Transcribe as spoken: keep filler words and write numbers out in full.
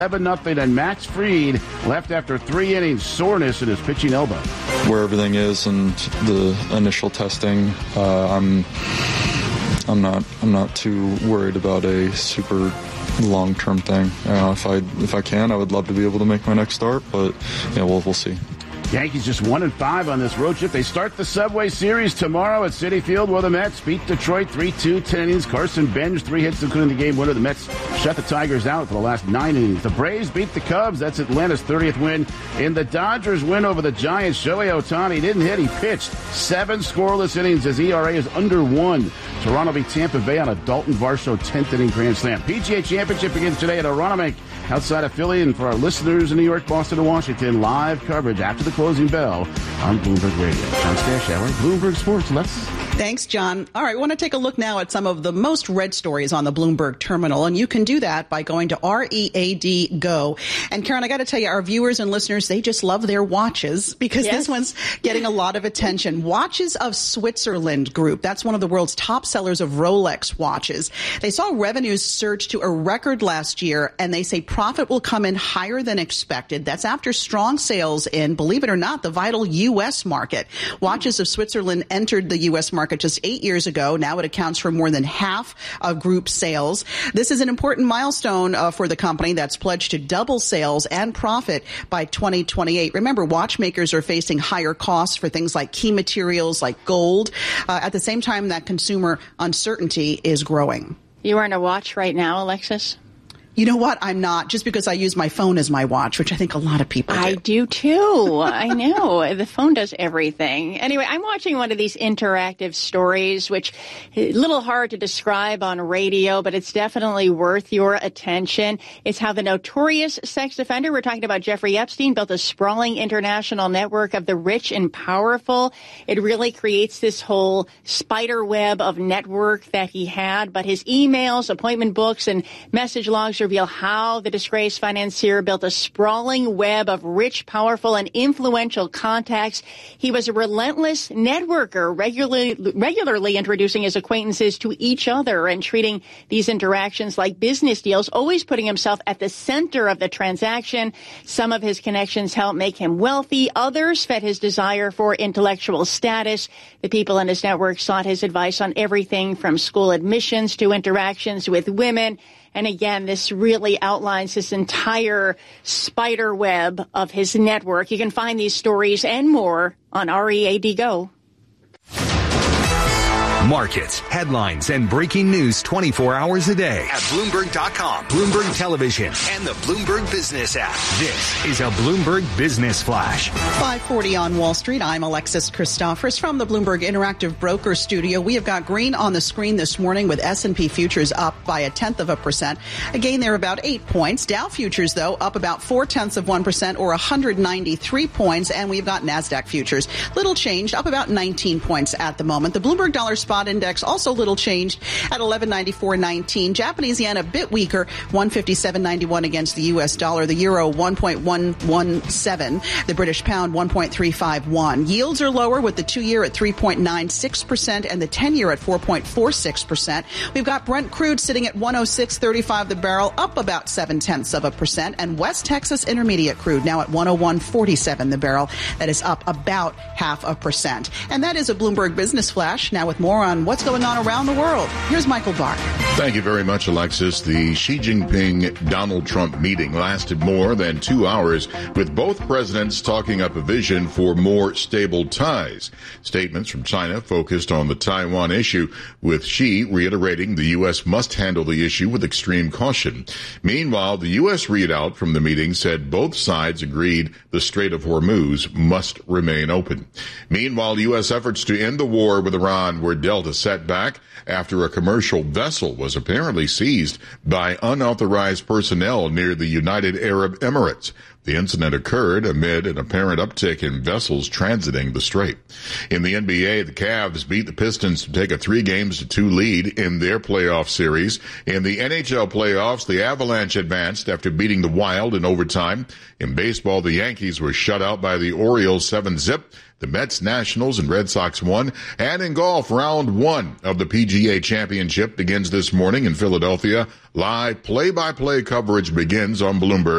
seven nothing, and Max Fried left after three innings, soreness in his pitching elbow. Where everything is and the initial testing, uh, I'm I'm not I'm not too worried about a super long-term thing. Uh, if I if I can, I would love to be able to make my next start, but yeah, we'll we'll see. Yankees just one and five on this road trip. They start the Subway Series tomorrow at Citi Field, where the Mets beat Detroit three two, ten innings. Carson Bench, three hits, including the game winner. The Mets shut the Tigers out for the last nine innings. The Braves beat the Cubs. That's Atlanta's thirtieth win. In the Dodgers win over the Giants, Shohei Ohtani didn't hit. He pitched seven scoreless innings. His E R A is under one. Toronto beat Tampa Bay on a Dalton Varsho tenth inning grand slam. P G A Championship begins today at Aronimink outside of Philly. And for our listeners in New York, Boston, and Washington, live coverage after the closing bell on Bloomberg Radio. John Stashower, Bloomberg Sports. Let's. Thanks, John. All right, we want to take a look now at some of the most read stories on the Bloomberg terminal, and you can do that by going to R E A D Go. And Karen, I got to tell you, our viewers and listeners, they just love their watches because yes. This one's getting a lot of attention. Watches of Switzerland Group. That's one of the world's top sellers of Rolex watches. They saw revenues surge to a record last year, and they say profit will come in higher than expected. That's after strong sales in, believe it or not, the vital U S market. Watches of Switzerland entered the U S market just eight years ago. Now it accounts for more than half of group sales. This is an important milestone uh, for the company that's pledged to double sales and profit by twenty twenty-eight. Remember, watchmakers are facing higher costs for things like key materials like gold. Uh, at the same time, that consumer uncertainty is growing. You are in a watch right now, Alexis? You know what? I'm not, just because I use my phone as my watch, which I think a lot of people do. I do, too. I know. The phone does everything. Anyway, I'm watching one of these interactive stories, which is a little hard to describe on radio, but it's definitely worth your attention. It's how the notorious sex offender, we're talking about Jeffrey Epstein, built a sprawling international network of the rich and powerful. It really creates this whole spider web of network that he had, but his emails, appointment books, and message logs reveal how the disgraced financier built a sprawling web of rich, powerful, and influential contacts. He was a relentless networker, regularly, regularly introducing his acquaintances to each other and treating these interactions like business deals, always putting himself at the center of the transaction. Some of his connections helped make him wealthy. Others fed his desire for intellectual status. The people in his network sought his advice on everything from school admissions to interactions with women. And again, this really outlines this entire spider web of his network. You can find these stories and more on R E A D Go. Markets, headlines, and breaking news twenty-four hours a day at Bloomberg dot com, Bloomberg Television, and the Bloomberg Business app. This is a Bloomberg Business Flash. five forty on Wall Street. I'm Alexis Christophers from the Bloomberg Interactive Broker Studio. We have got green on the screen this morning with S and P futures up by a tenth of a percent. Again, they're about eight points. Dow futures, though, up about four tenths of one percent or one hundred ninety-three points. And we've got NASDAQ futures, little changed, up about nineteen points at the moment. The Bloomberg Dollar Spot Index also little changed at eleven ninety-four nineteen. Japanese yen a bit weaker, one fifty-seven ninety-one against the U S dollar. The euro one point one one seven. The British pound one point three five one. Yields are lower with the two-year at three point nine six percent and the ten-year at four point four six percent. We've got Brent crude sitting at one oh six thirty-five the barrel, up about seven tenths of a percent, and West Texas Intermediate crude now at one oh one forty-seven the barrel. That is up about half a percent. And that is a Bloomberg Business Flash. Now with more on what's going on around the world, here's Michael Barr. Thank you very much, Alexis. The Xi Jinping-Donald Trump meeting lasted more than two hours, with both presidents talking up a vision for more stable ties. Statements from China focused on the Taiwan issue, with Xi reiterating the U S must handle the issue with extreme caution. Meanwhile, the U S readout from the meeting said both sides agreed the Strait of Hormuz must remain open. Meanwhile, U S efforts to end the war with Iran were dealt a setback after a commercial vessel was apparently seized by unauthorized personnel near the United Arab Emirates. The incident occurred amid an apparent uptick in vessels transiting the strait. In the N B A, the Cavs beat the Pistons to take a three games to two lead in their playoff series. In the N H L playoffs, the Avalanche advanced after beating the Wild in overtime. In baseball, the Yankees were shut out by the Orioles seven zip. The Mets, Nationals, and Red Sox won. And in golf, round one of the P G A Championship begins this morning in Philadelphia. Live play-by-play coverage begins on Bloomberg.